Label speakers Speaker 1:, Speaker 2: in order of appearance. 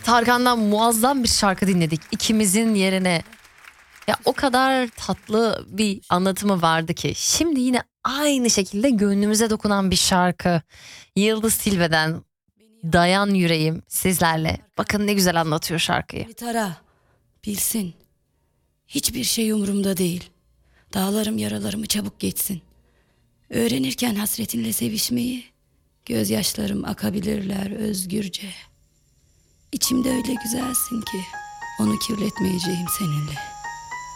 Speaker 1: Tarkan'dan muazzam bir şarkı dinledik. İkimizin yerine. Ya o kadar tatlı bir anlatımı vardı ki. Şimdi yine aynı şekilde gönlümüze dokunan bir şarkı. Yıldız Tilbe'den Dayan Yüreğim sizlerle. Bakın ne güzel anlatıyor şarkıyı.
Speaker 2: Bir tara, bilsin. Hiçbir şey umurumda değil. Dağlarım yaralarımı çabuk geçsin. Öğrenirken hasretinle sevişmeyi, gözyaşlarım akabilirler özgürce. İçimde öyle güzelsin ki onu kirletmeyeceğim seninle.